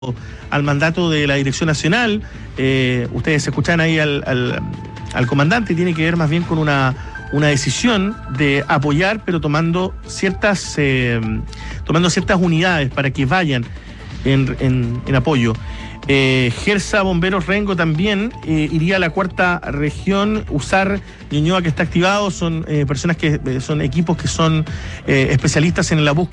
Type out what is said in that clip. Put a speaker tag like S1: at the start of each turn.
S1: al mandato de la Dirección Nacional. Ustedes escuchan ahí al comandante, tiene que ver más bien con una decisión de apoyar, pero tomando ciertas unidades para que vayan en apoyo. Gersa Bomberos Rengo también iría a la cuarta región. USAR Ñuñoa, que está activado, son personas que son equipos que son especialistas en la búsqueda